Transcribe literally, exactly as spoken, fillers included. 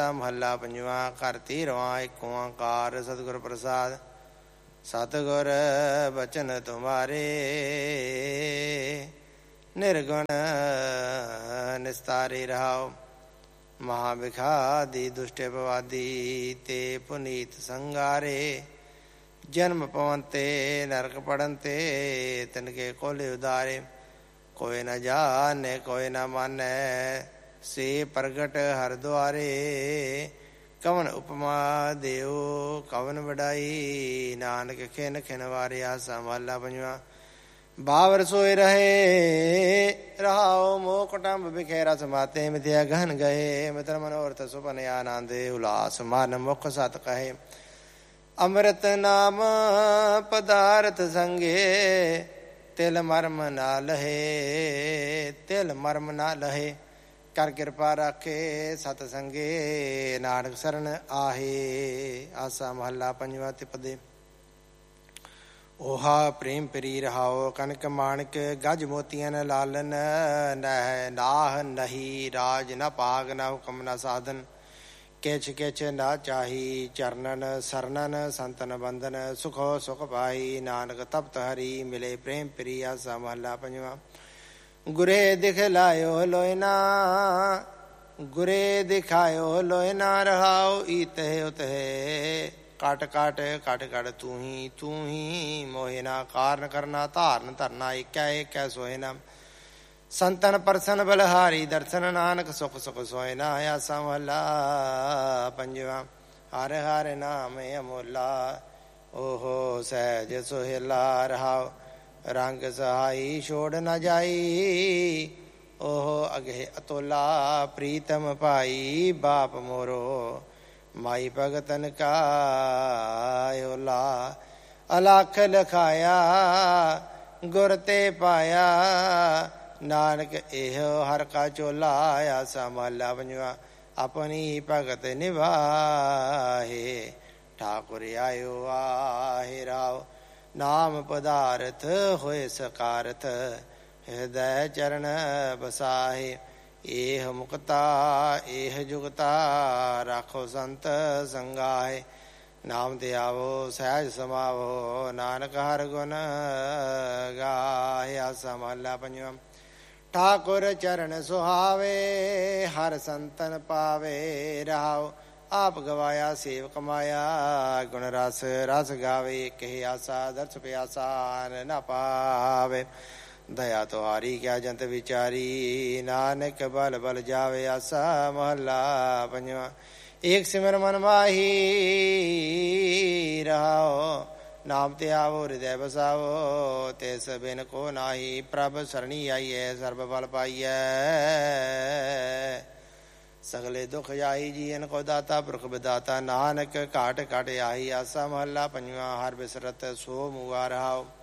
ਮਹੱਲਾ ਪੰਜਵਾਂ। ਘਰ ਤੀਰਵਾਂ। ਏਕ ਓਂਕਾਰ ਸਤਿਗੁਰ ਪ੍ਰਸਾਦ। ਸਤਿਗੁਰ ਬਚਨ ਤੁਮਾਰੇ ਨਿਰਗੁਣ ਨਿਸਤਾਰੇ ਰਹਾਓ। ਮਹਾਂਵਿਖਾਦੀ ਦੁਸ਼ਟ ਪਵਾਦੀ ਤੇ ਪੁਨੀਤ ਸੰਗਾਰੇ। ਜਨਮ ਪਵਨ ਤੇ ਨਰਕ ਪੜਨ ਤੇ ਤਿਨਕੇ ਕੋਲੇ ਉਦਾਰੇ। ਕੋਈ ਨ ਜਾਣੇ ਕੋਈ ਨ ਮਾਨੈ ਸੇ ਪ੍ਰਗਟ ਹਰਿ ਦੁਆਰੇ। ਕਵਨ ਉਪਮਾ ਦੇਉ ਕਵਨ ਵਡਾਈ ਨਾਨਕ ਖਿਨ ਖਿਨ ਵਾਰੇ। ਆਸਾ ਮਹੱਲਾ ਪੰਜਵਾਂ। ਬਾਵਰ ਸੋਇ ਰਹੇ ਰਹਾਉ ਮੋਹ ਕੁਟੰਬ ਬਿਖੇਰਾ ਸਮਾਤੇ। ਮਿਥਿਆ ਗਹਨ ਗਏ ਮਿਤਰ ਮਨੋਰਥ ਸੁਪਨ ਆਨੰਦ। ਉਲਾਸ ਮਨ ਮੁਖ ਸਤ ਕਹੇ ਅੰਮ੍ਰਿਤ ਨਾਮ ਪਦਾਰਥ ਸੰਗੇ। ਤਿਲ ਮਰਮ ਨਾ ਲਹੇ ਤਿਲ ਮਰਮ ਨਾ ਲਹੇ। ਕਰ ਕਿਰਪਾ ਰਾਖੇ ਸਤ ਸੰਗੇ ਨਾਨਕ ਸਰਨ ਆਹੇ। ਆਸਾ ਮਹੱਲਾ ਪੰਜਵਾਂ। ਤਿਪਦੇ ਓਹਾ ਪ੍ਰੇਮ ਪ੍ਰੀ ਰਹਾਓ। ਕਨਕ ਮਾਣਕ ਗਜ ਮੋਤੀਆਂ ਨ ਲਾਲਨ। ਨਹਿ ਨਾਹ ਨਹੀਂ ਰਾਜ ਨ ਭਾਗ ਨ ਹੁਕਮ ਨ ਸਾਧਨ। ਕਿਛ ਕਿਛ ਨਾ ਚਾਹੀ ਚਰਨਨ ਸਰਨਨ ਸੰਤਨ ਬੰਧਨ। ਸੁਖੋ ਸੁਖ ਪਾਈ ਨਾਨਕ ਤਪਤ ਹਰੀ ਮਿਲੇ ਪ੍ਰੇਮ ਪ੍ਰੀ। ਆਸਾ ਮਹੱਲਾ ਪੰਜਵਾਂ। ਗੁਰੇ ਦਿਖਲਾਇਓ ਲੋਇਨਾ ਗੁਰੇ ਦਿਖਾਇਓ ਲੋਇਨਾ ਰਹਾਓ। ਈਤਹਿ ਉਤਹਿ ਕਟ ਕਟ ਕਟ ਕਟ ਤੂੰ ਹੀ ਤੂੰ ਹੀ। ਮੋਹਿ ਨਾ ਕਾਰਨ ਕਰਨਾ ਧਾਰਨ ਧਰਨਾ। ਏਕੈ ਏਕੈ ਸੋਇ ਨਾ ਸੰਤਨ ਪਰਸਨ ਬਲਹਾਰੀ ਦਰਸ਼ਨ। ਨਾਨਕ ਸੁਖ ਸੁਖ ਸੋਇ ਨਾ। ਆਸਾ ਮਹੱਲਾ ਪੰਜਵਾਂ। ਹਰਿ ਹਰਿ ਨਾਮ ਅਮੋਲਾ ਓਹੋ ਸਹਿਜ ਸੁਹੇਲਾ ਰਹਾਓ। ਰੰਗ ਸਹਾਈ ਛੋੜ ਨ ਜਾਈ ਉਹ ਅਗੇ ਅਤੋਲਾ। ਪ੍ਰੀਤਮ ਭਾਈ ਬਾਪ ਮੋਰੋ ਮਾਈ ਭਗਤਨ ਕਾ ਓਲਾ। ਅਲਖ ਲਖਾਇਆ ਗੁਰ ਤੇ ਪਾਇਆ ਨਾਨਕ ਇਹੋ ਹਰ ਕਾ ਚੋਲਾ। ਆਸਾ ਮਹੱਲਾ ਪੰਜਵਾਂ। ਆਪਣੀ ਭਗਤ ਨਿਭਾਹੇ ਠਾਕੁਰ ਆਇਓ ਆਹੇ ਰਾਓ। ਨਾਮ ਪਦਾਰਥ ਹੋਏ ਸਕਾਰਥ ਹਿਰਦੈ ਚਰਨ ਬਸਾਹੇ। ਏਹ ਮੁਕਤਾ ਏਹ ਜੁਗਤਾ ਰਾਖੋ ਸੰਤ ਸੰਗਾਹੇ। ਨਾਮ ਤੇ ਆਵੋ ਸਹਿਜ ਸਮਾਵੋ ਨਾਨਕ ਹਰਿ ਗੁਣ ਗਾਹੇ। ਆਸਾ ਮਹੱਲਾ ਪੰਜਵਾਂ। ਠਾਕੁਰ ਚਰਨ ਸੁਹਾਵੇ ਹਰਿ ਸੰਤਨ ਪਾਵੇ ਰਹਾਓ। ਆਪ ਗਵਾਇਆ ਸੇਵ ਕਮਾਇਆ ਗੁਣ ਰਸ ਰਸ ਗਾਵੇ। ਕਹਿ ਆਸਾ ਦਰਸ ਪਿਆਸਾ ਨਾ ਪਾਵੇ। ਦਇਆ ਤੁਹਾਰੀ ਕਿਆ ਜੰਤ ਵਿਚਾਰੀ ਨਾਨਕ ਬਲ ਬਲ ਜਾਵੇ। ਆਸਾ ਮਹੱਲਾ ਪੰਜਵਾਂ। ਏਕ ਸਿਮਰ ਮਨ ਮਾਹੀ ਰਹਾਓ। ਨਾਮ ਤੇ ਆਵੋ ਹਿਰਦੈ ਬਸਾਵੋ। ਤਿਸ ਬਿਨ ਕੋ ਨਾਹੀ ਪ੍ਰਭ ਸਰਣੀ ਆਈਐ ਸਰਬ ਬਲ ਪਾਈਐ। ਸਗਲੇ ਦੁਖ ਜਾਈ ਜੀਵਨ ਕੋ ਦਾਤਾ ਪੁਰਖ ਵਿਦਾਤਾ। ਨਾਨਕ ਘਾਟ ਘਾਟ ਆਈ। ਆਸਾ ਮਹੱਲਾ ਪੰਜਵਾਂ। ਹਰਿ ਬਿਸਰਤ ਸੋ ਮੁਆ ਰਹਾਓ।